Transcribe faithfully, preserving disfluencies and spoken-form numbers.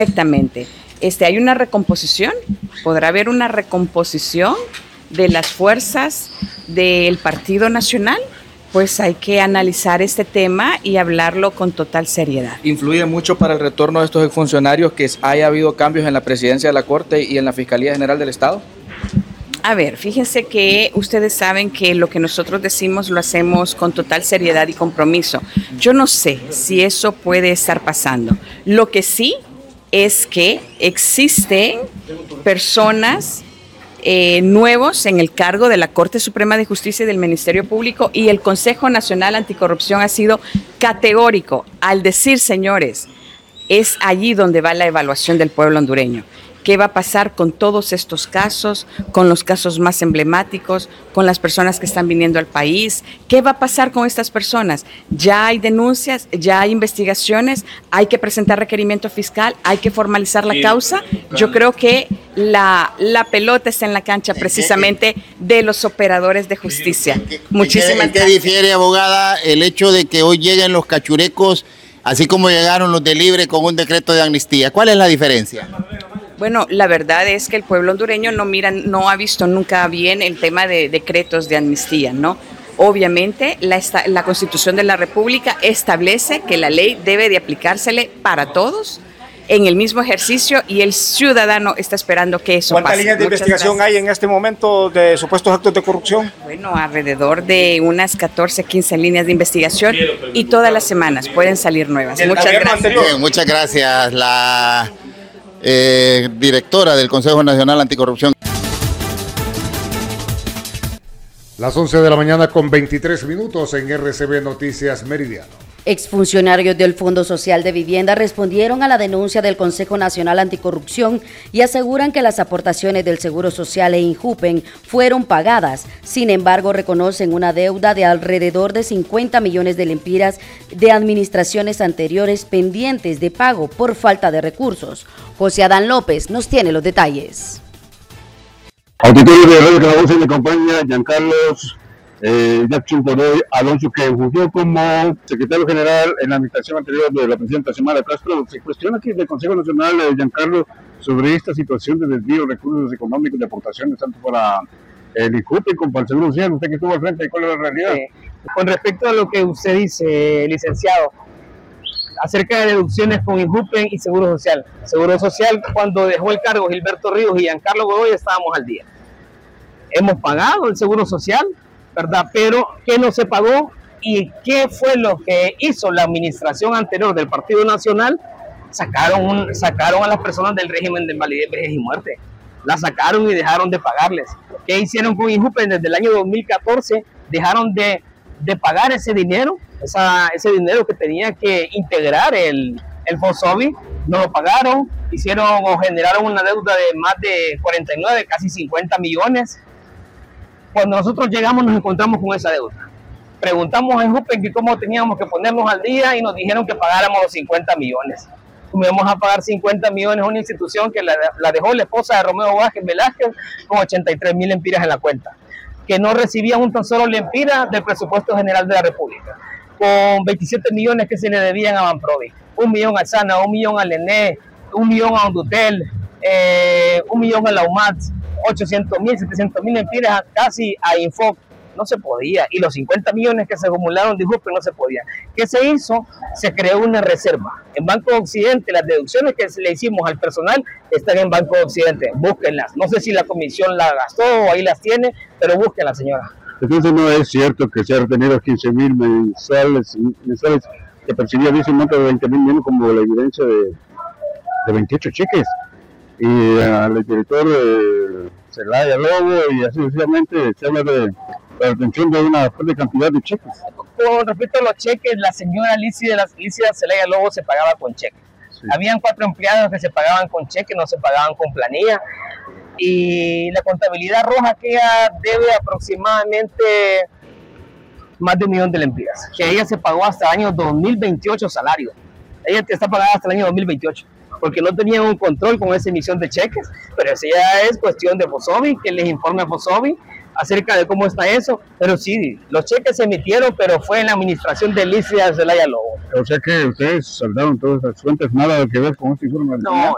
Perfectamente. Este, hay una recomposición, podrá haber una recomposición de las fuerzas del Partido Nacional, pues hay que analizar este tema y hablarlo con total seriedad. ¿Influye mucho para el retorno de estos exfuncionarios que haya habido cambios en la presidencia de la Corte y en la Fiscalía General del Estado? A ver, fíjense que ustedes saben que lo que nosotros decimos lo hacemos con total seriedad y compromiso. Yo no sé si eso puede estar pasando. Lo que sí es que existen personas eh, nuevos en el cargo de la Corte Suprema de Justicia y del Ministerio Público, y el Consejo Nacional Anticorrupción ha sido categórico al decir, señores, es allí donde va la evaluación del pueblo hondureño. ¿Qué va a pasar con todos estos casos, con los casos más emblemáticos, con las personas que están viniendo al país? ¿Qué va a pasar con estas personas? Ya hay denuncias, ya hay investigaciones, hay que presentar requerimiento fiscal, hay que formalizar la causa. Yo creo que la, la pelota está en la cancha precisamente de los operadores de justicia. Muchísimas gracias. ¿En qué difiere, abogada, el hecho de que hoy lleguen los cachurecos, así como llegaron los de Libre con un decreto de amnistía? ¿Cuál es la diferencia? Bueno, la verdad es que el pueblo hondureño no mira, no ha visto nunca bien el tema de decretos de amnistía, ¿no? Obviamente, la, la Constitución de la República establece que la ley debe de aplicársele para todos en el mismo ejercicio, y el ciudadano está esperando que eso pase. ¿Cuántas líneas de Muchas investigación gracias. hay en este momento de supuestos actos de corrupción? Bueno, alrededor de unas catorce, quince líneas de investigación, y todas las semanas pueden salir nuevas. Muchas gracias. Bien, muchas gracias. La Eh, directora del Consejo Nacional Anticorrupción. Las once de la mañana con veintitrés minutos en R C B Noticias Meridiano. Exfuncionarios del Fondo Social de Vivienda respondieron a la denuncia del Consejo Nacional Anticorrupción y aseguran que las aportaciones del Seguro Social e INJUPEN fueron pagadas. Sin embargo, reconocen una deuda de alrededor de cincuenta millones de lempiras de administraciones anteriores pendientes de pago por falta de recursos. José Adán López nos tiene los detalles. Auditorio de Radio Calabozo, me acompaña Giancarlos Eh, Jackson Godoy Alonso, que fungió como secretario general en la administración anterior de la presidenta Xiomara Castro. Se cuestiona aquí del Consejo Nacional, eh, Giancarlo, sobre esta situación de desvío de recursos económicos de aportaciones, tanto para el INJUPEN como para el Seguro Social. Usted que estuvo al frente, ¿cuál es la realidad? Eh, con respecto a lo que usted dice, licenciado, acerca de deducciones con INJUPEN y Seguro Social. Seguro Social, cuando dejó el cargo Gilberto Ríos y Giancarlo Godoy, estábamos al día. Hemos pagado el Seguro Social, ¿verdad? Pero ¿qué no se pagó y qué fue lo que hizo la administración anterior del Partido Nacional? Sacaron, un, sacaron a las personas del régimen de invalidez, vejez y muerte. Las sacaron y dejaron de pagarles. ¿Qué hicieron con INJUPEN? Desde el año dos mil catorce dejaron de, de pagar ese dinero, esa, ese dinero que tenía que integrar el, el FOSOBI. No lo pagaron, hicieron o generaron una deuda de más de cuarenta y nueve, casi cincuenta millones. Cuando nosotros llegamos nos encontramos con esa deuda. Preguntamos a INJUPEN que cómo teníamos que ponernos al día y nos dijeron que pagáramos los cincuenta millones. ¿Cómo íbamos a pagar cincuenta millones a una institución que la, la dejó la esposa de Romeo Vázquez Velázquez con ochenta y tres mil lempiras en la cuenta? Que no recibía un tan solo lempira del presupuesto general de la República, con veintisiete millones que se le debían a Banprovi, un millón a Sana, un millón a Lené, un millón a Ondutel, eh, un millón a la U M A T, ochocientos mil, setecientos mil lempiras casi a Infoc. No se podía, y los cincuenta millones que se acumularon de INJUPEN no se podía. ¿Qué se hizo? Se creó una reserva. En Banco Occidente, las deducciones que le hicimos al personal están en Banco Occidente, búsquenlas. No sé si la comisión la gastó o ahí las tiene, pero búsquenlas, señora. Entonces no es cierto que se ha retenido quince mil mensuales, mensuales que percibía, dice un monto de veinte mil millones como la evidencia de, de veintiocho cheques. Y al director de Celaya Lobo y así sucesivamente se habla de la retención de una fuerte cantidad de cheques. Con respecto a los cheques, la señora Lícida, Lícida Celaya Lobo se pagaba con cheques. Sí. Habían cuatro empleados que se pagaban con cheques, no se pagaban con planilla. Y la contabilidad roja que ella debe aproximadamente más de un millón de lempiras, que ella se pagó hasta el año dos mil veintiocho salario. Ella está pagada hasta el año dos mil veintiocho, porque no tenían un control con esa emisión de cheques, pero eso ya es cuestión de FOSOBI, que les informe a FOSOBI acerca de cómo está eso. Pero sí, los cheques se emitieron, pero fue en la administración de Lícida Celaya Lobo. O sea que ustedes saldaron todas las cuentas, nada que ver con este informe. No,